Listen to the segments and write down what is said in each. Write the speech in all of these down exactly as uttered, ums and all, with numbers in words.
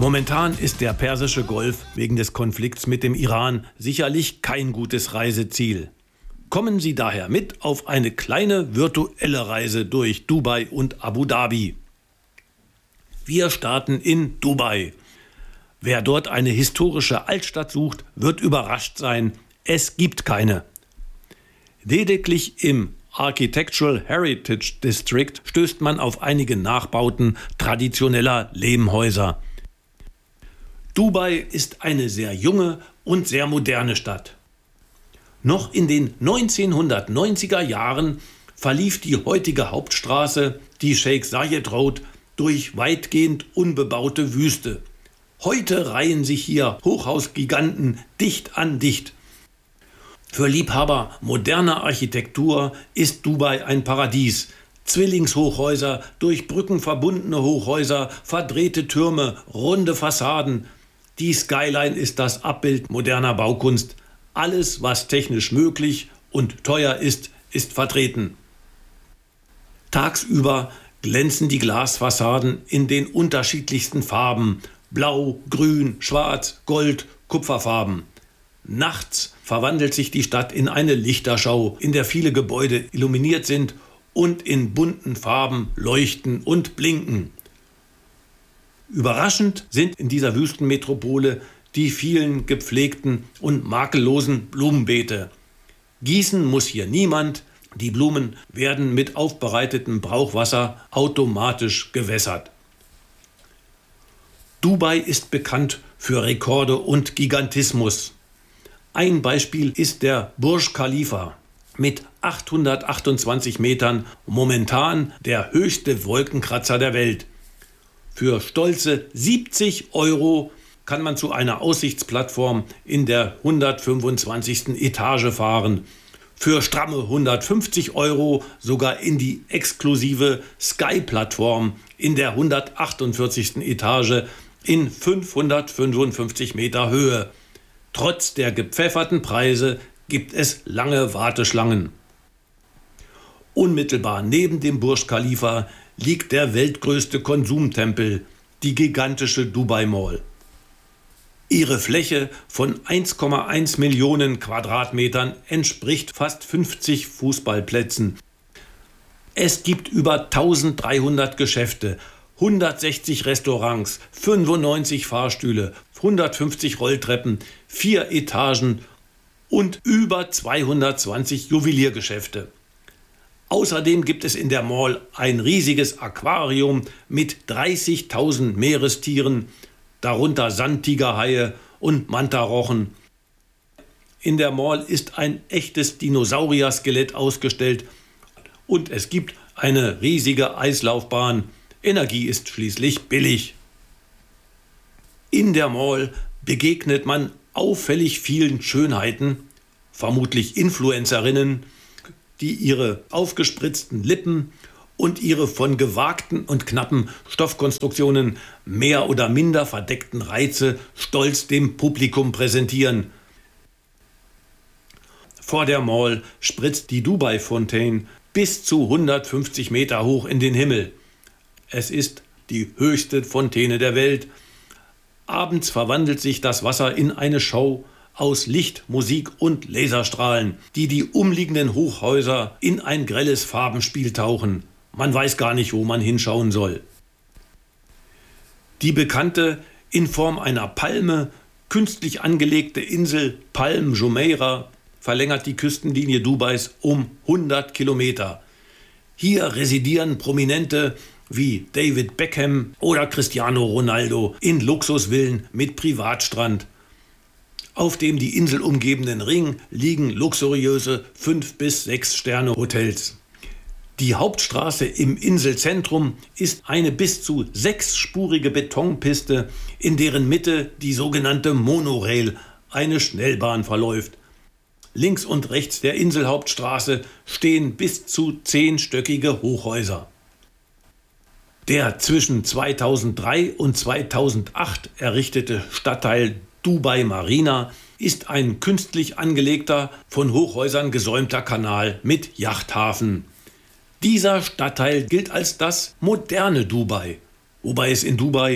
Momentan ist der Persische Golf wegen des Konflikts mit dem Iran sicherlich kein gutes Reiseziel. Kommen Sie daher mit auf eine kleine virtuelle Reise durch Dubai und Abu Dhabi. Wir starten in Dubai. Wer dort eine historische Altstadt sucht, wird überrascht sein. Es gibt keine. Lediglich im Architectural Heritage District stößt man auf einige Nachbauten traditioneller Lehmhäuser. Dubai ist eine sehr junge und sehr moderne Stadt. Noch in den neunzehnhundertneunziger Jahren verlief die heutige Hauptstraße, die Sheikh Zayed Road, durch weitgehend unbebaute Wüste. Heute reihen sich hier Hochhausgiganten dicht an dicht. Für Liebhaber moderner Architektur ist Dubai ein Paradies. Zwillingshochhäuser, durch Brücken verbundene Hochhäuser, verdrehte Türme, runde Fassaden. Die Skyline ist das Abbild moderner Baukunst. Alles, was technisch möglich und teuer ist, ist vertreten. Tagsüber glänzen die Glasfassaden in den unterschiedlichsten Farben: Blau, Grün, Schwarz, Gold, Kupferfarben. Nachts verwandelt sich die Stadt in eine Lichterschau, in der viele Gebäude illuminiert sind und in bunten Farben leuchten und blinken. Überraschend sind in dieser Wüstenmetropole die vielen gepflegten und makellosen Blumenbeete. Gießen muss hier niemand, die Blumen werden mit aufbereitetem Brauchwasser automatisch gewässert. Dubai ist bekannt für Rekorde und Gigantismus. Ein Beispiel ist der Burj Khalifa mit achthundertachtundzwanzig Metern, momentan der höchste Wolkenkratzer der Welt. Für stolze siebzig Euro kann man zu einer Aussichtsplattform in der hundertfünfundzwanzigsten Etage fahren. Für stramme hundertfünfzig Euro sogar in die exklusive Sky-Plattform in der hundertachtundvierzigsten Etage in fünfhundertfünfundfünfzig Meter Höhe. Trotz der gepfefferten Preise gibt es lange Warteschlangen. Unmittelbar neben dem Burj Khalifa liegt der weltgrößte Konsumtempel, die gigantische Dubai Mall. Ihre Fläche von eins Komma eins Millionen Quadratmetern entspricht fast fünfzig Fußballplätzen. Es gibt über eintausenddreihundert Geschäfte, hundertsechzig Restaurants, fünfundneunzig Fahrstühle, hundertfünfzig Rolltreppen, vier Etagen und über zweihundertzwanzig Juweliergeschäfte. Außerdem gibt es in der Mall ein riesiges Aquarium mit dreißigtausend Meerestieren, darunter Sandtigerhaie und Mantarochen. In der Mall ist ein echtes Dinosaurier-Skelett ausgestellt und es gibt eine riesige Eislaufbahn. Energie ist schließlich billig. In der Mall begegnet man auffällig vielen Schönheiten, vermutlich Influencerinnen, die ihre aufgespritzten Lippen und ihre von gewagten und knappen Stoffkonstruktionen mehr oder minder verdeckten Reize stolz dem Publikum präsentieren. Vor der Mall spritzt die Dubai Fountain bis zu hundertfünfzig Meter hoch in den Himmel. Es ist die höchste Fontäne der Welt. Abends verwandelt sich das Wasser in eine Show aus Licht, Musik und Laserstrahlen, die die umliegenden Hochhäuser in ein grelles Farbenspiel tauchen. Man weiß gar nicht, wo man hinschauen soll. Die bekannte, in Form einer Palme, künstlich angelegte Insel Palm Jumeirah verlängert die Küstenlinie Dubais um hundert Kilometer. Hier residieren Prominente wie David Beckham oder Cristiano Ronaldo in Luxusvillen mit Privatstrand. Auf dem die Insel umgebenden Ring liegen luxuriöse fünf bis sechs Sterne Hotels. Die Hauptstraße im Inselzentrum ist eine bis zu sechsspurige Betonpiste, in deren Mitte die sogenannte Monorail, eine Schnellbahn, verläuft. Links und rechts der Inselhauptstraße stehen bis zu zehnstöckige Hochhäuser. Der zwischen zweitausenddrei und zweitausendacht errichtete Stadtteil Dubai Marina ist ein künstlich angelegter, von Hochhäusern gesäumter Kanal mit Yachthafen. Dieser Stadtteil gilt als das moderne Dubai, wobei es in Dubai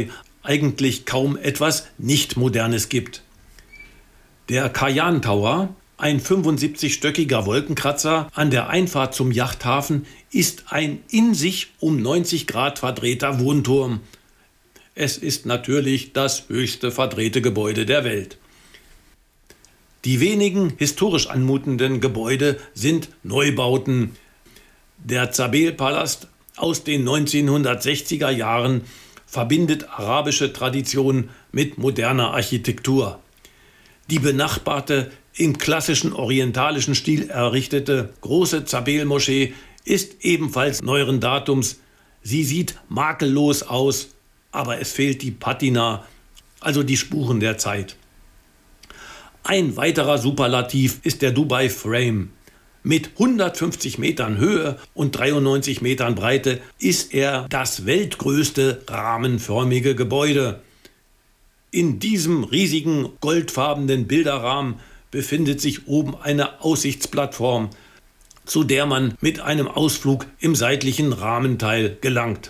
eigentlich kaum etwas Nicht-Modernes gibt. Der Kayan Tower, ein fünfundsiebzigstöckiger Wolkenkratzer an der Einfahrt zum Yachthafen, ist ein in sich um neunzig Grad verdrehter Wohnturm. Es ist natürlich das höchste verdrehte Gebäude der Welt. Die wenigen historisch anmutenden Gebäude sind Neubauten. Der Zabeel-Palast aus den neunzehnhundertsechziger Jahren verbindet arabische Tradition mit moderner Architektur. Die benachbarte, im klassischen orientalischen Stil errichtete große Zabeel-Moschee ist ebenfalls neueren Datums. Sie sieht makellos aus, aber es fehlt die Patina, also die Spuren der Zeit. Ein weiterer Superlativ ist der Dubai Frame. Mit hundertfünfzig Metern Höhe und dreiundneunzig Metern Breite ist er das weltgrößte rahmenförmige Gebäude. In diesem riesigen goldfarbenen Bilderrahmen befindet sich oben eine Aussichtsplattform, zu der man mit einem Ausflug im seitlichen Rahmenteil gelangt.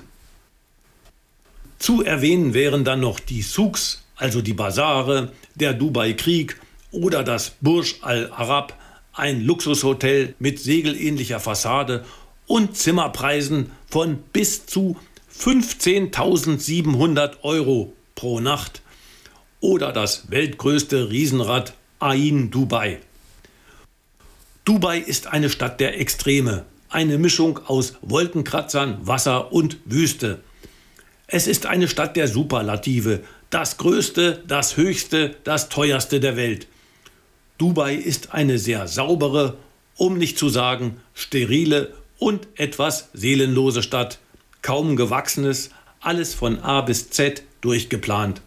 Zu erwähnen wären dann noch die Souks, also die Basare, der Dubai Krieg oder das Burj Al Arab, ein Luxushotel mit segelähnlicher Fassade und Zimmerpreisen von bis zu fünfzehntausendsiebenhundert Euro pro Nacht, oder das weltgrößte Riesenrad Ain Dubai. Dubai ist eine Stadt der Extreme, eine Mischung aus Wolkenkratzern, Wasser und Wüste. Es ist eine Stadt der Superlative, das größte, das höchste, das teuerste der Welt. Dubai ist eine sehr saubere, um nicht zu sagen sterile und etwas seelenlose Stadt. Kaum Gewachsenes, alles von A bis Z durchgeplant.